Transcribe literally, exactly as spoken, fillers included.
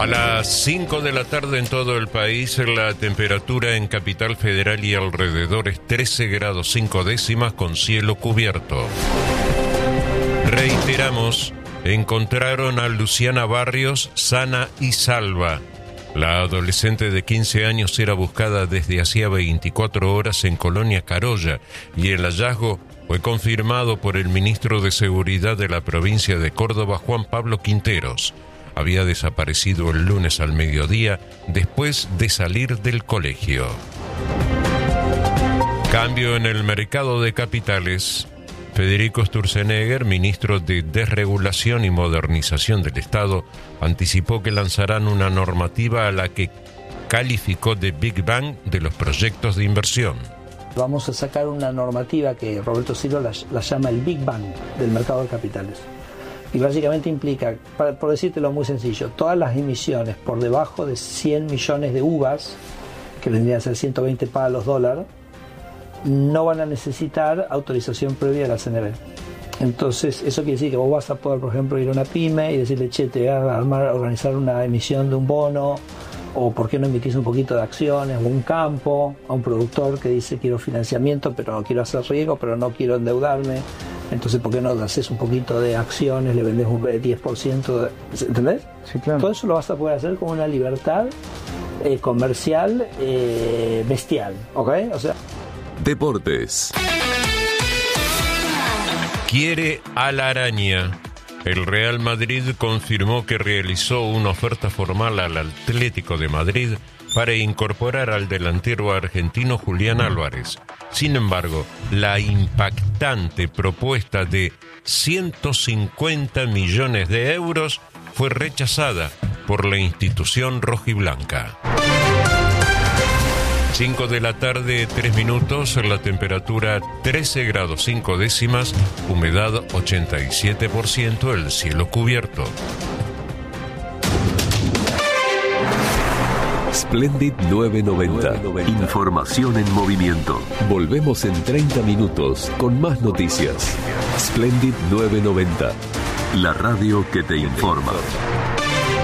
A las cinco de la tarde en todo el país, la temperatura en Capital Federal y alrededores trece grados cinco décimas con cielo cubierto. Reiteramos, encontraron a Luciana Barrios sana y salva. La adolescente de quince años era buscada desde hacía veinticuatro horas en Colonia Carolla y el hallazgo fue confirmado por el ministro de Seguridad de la provincia de Córdoba, Juan Pablo Quinteros. Había desaparecido el lunes al mediodía después de salir del colegio. Cambio en el mercado de capitales. Federico Sturzenegger, ministro de Desregulación y Modernización del Estado, anticipó que lanzarán una normativa a la que calificó de Big Bang de los proyectos de inversión. Vamos a sacar una normativa que Roberto Silva la, la llama el Big Bang del mercado de capitales. Y básicamente implica, para, por decírtelo muy sencillo, todas las emisiones por debajo de cien millones de U V As, que vendrían a ser ciento veinte palos dólar, no van a necesitar autorización previa de la C N B. Entonces, eso quiere decir que vos vas a poder, por ejemplo, ir a una pyme y decirle, che, te voy a armar, organizar una emisión de un bono, o por qué no emitís un poquito de acciones, o un campo, a un productor que dice quiero financiamiento, pero no quiero hacer riesgo, pero no quiero endeudarme. Entonces, ¿por qué no haces un poquito de acciones, le vendés un diez por ciento? De, ¿entendés? Sí, claro. Todo eso lo vas a poder hacer con una libertad eh, comercial eh, bestial, ¿ok? O sea... Deportes. Quiere a la araña. El Real Madrid confirmó que realizó una oferta formal al Atlético de Madrid para incorporar al delantero argentino Julián Álvarez. Sin embargo, la impactante propuesta de ciento cincuenta millones de euros fue rechazada por la institución rojiblanca. cinco de la tarde, tres minutos, la temperatura trece grados cinco décimas, humedad ochenta y siete por ciento, el cielo cubierto. Splendid nueve noventa. Información en movimiento. Volvemos en treinta minutos con más noticias. Splendid nueve noventa. La radio que te informa.